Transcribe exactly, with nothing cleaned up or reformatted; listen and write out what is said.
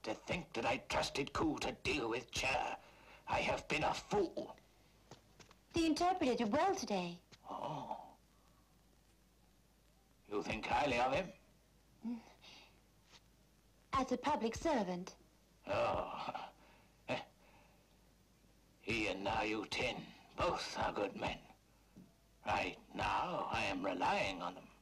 To think that I trusted Ku to deal with Cher. I have been a fool. The interpreter did well today. Oh. You think highly of him? As a public servant. Oh. He and Na Yu Tin, both are good men. Right now, I am relying on them.